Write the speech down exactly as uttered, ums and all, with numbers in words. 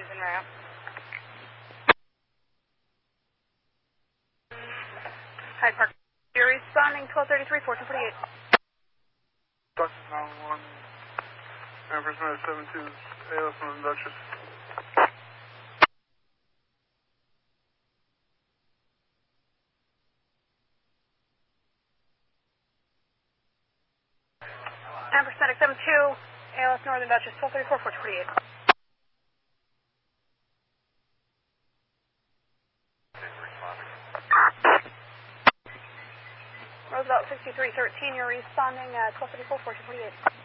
Houston ramp. Hyde Park. You're responding twelve thirty-three, fourteen forty-eight. Duchess nine one, Amherst nine seven two, A L S Northern Duchess. Amherst Medic seven two, A L S Northern Duchess, twelve thirty-four, fourteen forty-eight. Roosevelt sixty-three thirteen, you're responding at twelve thirty-four, fourteen forty-eight.